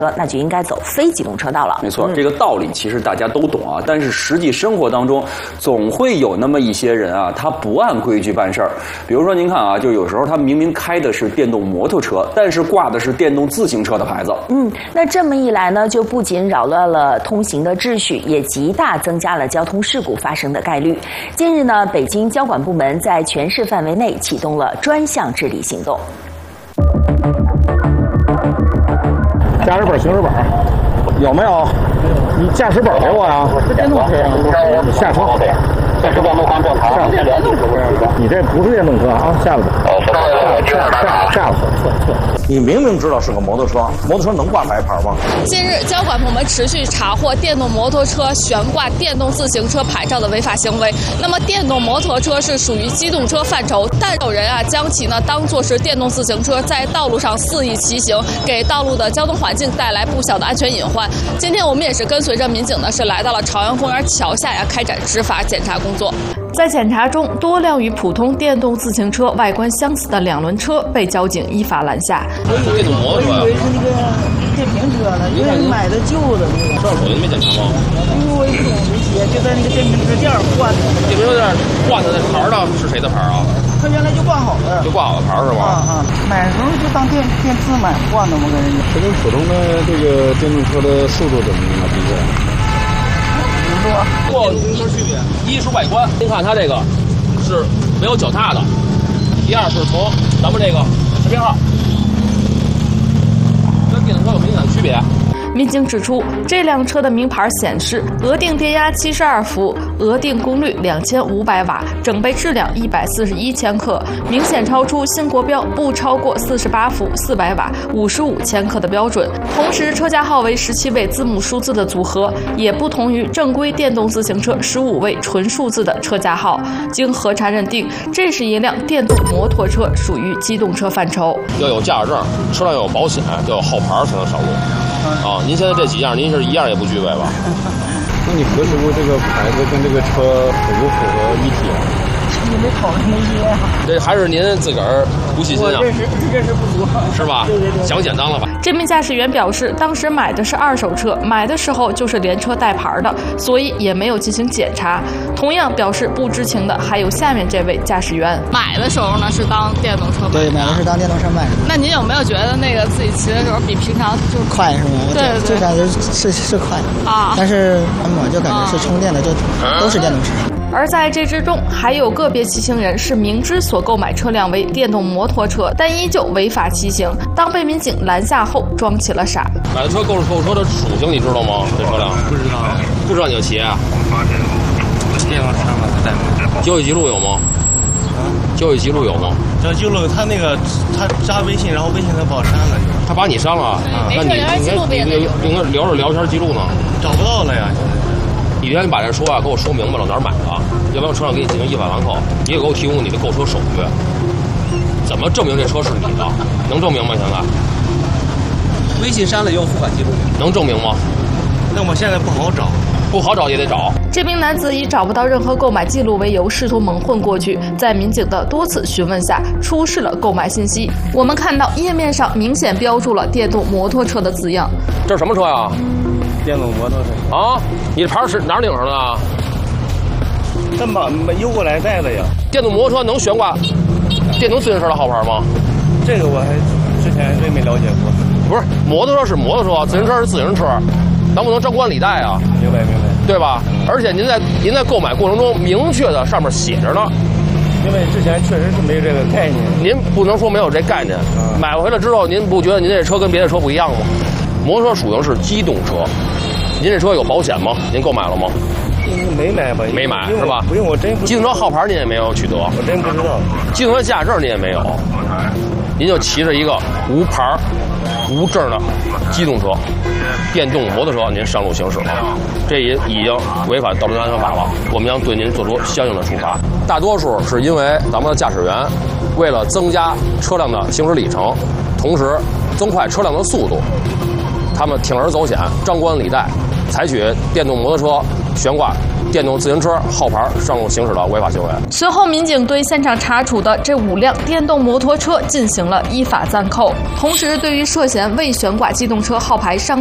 那就应该走非机动车道了。 没错，这个道理其实大家都懂啊，但是实际生活当中总会有那么一些人啊，他不按规矩办事儿。比如说您看啊，就有时候他明明开的是电动摩托车，但是挂的是电动自行车的牌子。 那这么一来呢，就不仅扰乱了通行的秩序，也极大增加了交通事故发生的概率。近日呢，北京交管部门在全市范围内启动了专项治理行动。 驾驶本、行驶本有没有？你驾驶本给我呀！我是电动车，下车。这是电动方正常，你这不是电动车啊！下来吧。下了，错。你明明知道是个摩托车，摩托车能挂白牌吗？ 近日，交管部门持续查获电动摩托车悬挂电动自行车牌照的违法行为。那么，电动摩托车是属于机动车范畴，但有人将其当作是电动自行车，在道路上肆意骑行，给道路的交通环境带来不小的安全隐患。今天我们也是跟随着民警是来到了朝阳公园桥下开展执法检查工作。在检查中，多辆与普通电动自行车外观相似的2轮车被交警依法拦下。 电动摩托车， 我以为是那个电瓶车呢，因为买的旧的那个。 上手你没检查吗？ 因为我也不懂这些，就在那个电瓶车店换的。 电瓶车店换的那牌呢是谁的牌啊？ 他原来就挂好的。 就挂好的牌是吗？ 买的时候就当电池买换的嘛，跟人家。 这跟普通的这个电动车的速度怎么样比起来？ 不，自行车区别，一是外观，您看它这个是没有脚踏的，第二是从咱们这个识别号，跟电动车有明显的区别。 民警指出，这辆车的名牌显示额定电压72伏，额定功率2500瓦，整备质量141千克，明显超出新国标不超过48伏400瓦55千克的标准。同时，车架号为17位字母数字的组合，也不同于正规电动自行车15位纯数字的车架号。经核查认定，这是一辆电动摩托车，属于机动车范畴。 要有驾驶证，车上要有保险，要有号牌才能上路。您现在这几样，您是一样也不具备吧？ 那你核实过这个牌子跟这个车符不符合一体啊？ 你没考虑那些。 这还是您自个儿不细心啊？ 我认识不足， 是吧？ 对， 想简单了吧？ 这名驾驶员表示，当时买的是2手车，买的时候就是连车带牌的，所以也没有进行检查。同样表示不知情的还有下面这位驾驶员。买的时候是当电动车买的。 对，买的是当电动车买的。 那您有没有觉得自己骑的时候比平常快是吗？ 对， 就感觉是快啊，但是我就感觉是充电的，就都是电动车。 而在这之中，还有个别骑行人是明知所购买车辆为电动摩托车，但依旧违法骑行。当被民警拦下后，装起了傻。 买的车购车的属性你知道吗？这车辆不知道，不知道你就骑啊？ 电动车嘛，带交易记录有吗？交易记录有吗？ 交易记录他加微信，然后微信他把我删了。 他把你删了？那你应该聊着聊天记录呢？ 找不到了呀，现在。 你原来把这车给我说明白了哪儿买的，要不然车上给你进行依法完扣，你也给我提供你的购车手续。怎么证明这车是你的？能证明吗？现在？ 微信删了也有付款记录， 能证明吗？ 那我现在不好找。 不好找也得找。 这名男子以找不到任何购买记录为由，试图蒙混过去。在民警的多次询问下，出示了购买信息。我们看到页面上明显标注了电动摩托车的字样。 这是什么车呀？ 电动摩托车啊？你的牌是哪儿领上的啊？ 他邮过来带的呀。 电动摩托车能悬挂电动自行车的号牌吗？ 这个我还之前真没了解过。 不是，摩托车是摩托车，自行车是自行车，能不能张冠李戴啊？ 明白， 对吧？而且您在购买过程中明确的上面写着呢。 因为之前确实是没有这个概念。 您不能说没有这概念，买回来之后您不觉得您这车跟别的车不一样吗？摩托车属性是机动车，您这车有保险吗？您购买了吗？ 没买吧？ 没买是吧？ 不用，我真不。 机动车号牌您也没有取得， 我真不知道。 机动车驾驶证您也没有，您就骑着一个无牌、无证的机动车、电动摩托车，您上路行驶了，这也已经违反道路安全法了。我们将对您做出相应的处罚。大多数是因为咱们的驾驶员为了增加车辆的行驶里程，同时增快车辆的速度，他们铤而走险、张冠李戴，采取电动摩托车悬挂电动自行车号牌上路行驶的违法行为。 随后，民警对现场查处的这5辆电动摩托车进行了依法暂扣，同时对于涉嫌未悬挂机动车号牌上